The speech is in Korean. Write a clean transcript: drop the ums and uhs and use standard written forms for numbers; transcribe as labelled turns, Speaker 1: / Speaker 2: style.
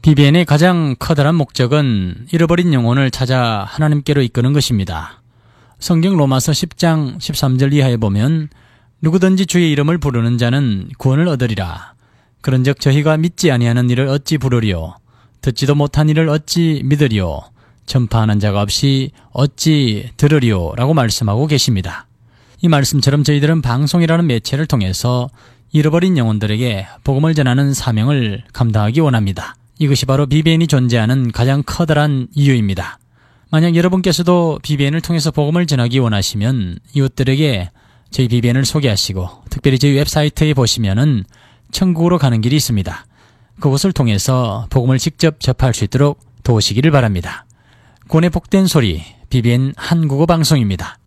Speaker 1: BBN의 가장 커다란 목적은 잃어버린 영혼을 찾아 하나님께로 이끄는 것입니다. 성경 로마서 10장 13절 이하에 보면 누구든지 주의 이름을 부르는 자는 구원을 얻으리라. 그런즉 저희가 믿지 아니하는 이를 어찌 부르리요? 듣지도 못한 이를 어찌 믿으리요? 전파하는 자가 없이 어찌 들으리요? 라고 말씀하고 계십니다. 이 말씀처럼 저희들은 방송이라는 매체를 통해서 잃어버린 영혼들에게 복음을 전하는 사명을 감당하기 원합니다. 이것이 바로 BBN이 존재하는 가장 커다란 이유입니다. 만약 여러분께서도 BBN을 통해서 복음을 전하기 원하시면 이웃들에게 저희 BBN을 소개하시고 특별히 저희 웹사이트에 보시면은 천국으로 가는 길이 있습니다. 그곳을 통해서 복음을 직접 접할 수 있도록 도우시기를 바랍니다. 구원의 복된 소리 BBN 한국어 방송입니다.